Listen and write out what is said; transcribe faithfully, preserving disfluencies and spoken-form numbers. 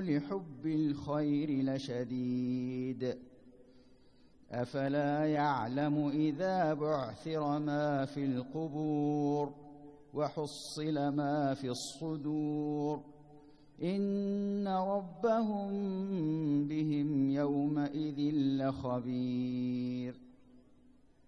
لحب الخير لشديد أفلا يعلم إذا بعثر ما في القبور وحصل ما في الصدور إن ربهم بهم يومئذ لخبير